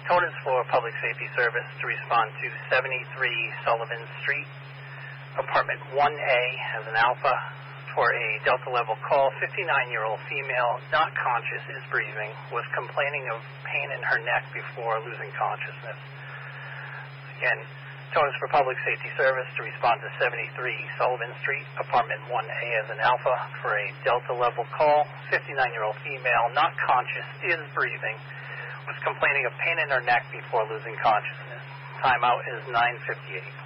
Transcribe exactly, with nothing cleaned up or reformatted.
Code is for Public Safety Service to respond to seventy-three Sullivan Street, apartment one A as an alpha for a Delta level call. fifty-nine-year-old female, not conscious, is breathing, was complaining of pain in her neck before losing consciousness. Again, Code is for Public Safety Service to respond to seventy-three Sullivan Street, apartment one A as an alpha for a Delta level call. fifty-nine-year-old female, not conscious, is breathing, was complaining of pain in her neck before losing consciousness. Timeout is nine fifty-eight.